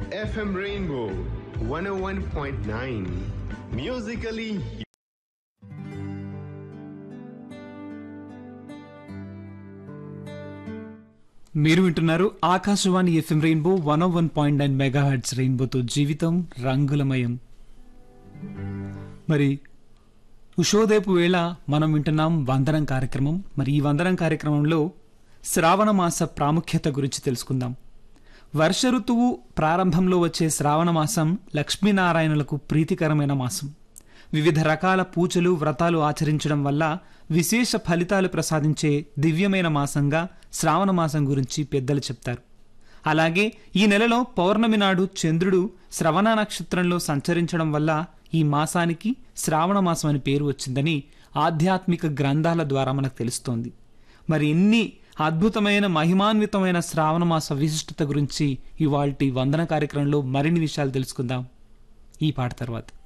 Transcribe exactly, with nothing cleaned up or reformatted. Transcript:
F M Rainbow one oh one point nine. Musically మీరు వింటున్నారు Akashvani FM rainbow one ఓ one point nine mega hertz రెయిన్బోతో జీవితం రంగులమయం. మరి ఉషోదయపు వేళ మనం వింటున్నాం వందనం కార్యక్రమం. మరి ఈ వందనం కార్యక్రమంలో శ్రావణ మాస ప్రాముఖ్యత గురించి తెలుసుకుందాం. వర్ష ఋతువు ప్రారంభంలో వచ్చే శ్రావణ మాసం లక్ష్మీనారాయణులకు ప్రీతికరమైన మాసం. వివిధ రకాల పూజలు వ్రతాలు ఆచరించడం వల్ల విశేష ఫలితాలు ప్రసాదించే దివ్యమైన మాసంగా శ్రావణ మాసం గురించి పెద్దలు చెప్తారు. అలాగే ఈ నెలలో పౌర్ణమి నాడు చంద్రుడు శ్రవణ నక్షత్రంలో సంచరించడం వల్ల ఈ మాసానికి శ్రావణ మాసం అని పేరు వచ్చిందని ఆధ్యాత్మిక గ్రంథాల ద్వారా మనకు తెలుస్తోంది. మరి ఇన్ని అద్భుతమైన మహిమాన్వితమైన శ్రావణ మాస విశిష్టత గురించి ఇవాల్టి వందన కార్యక్రమంలో మరిన్ని విషయాలు తెలుసుకుందాం ఈ పాట తర్వాత.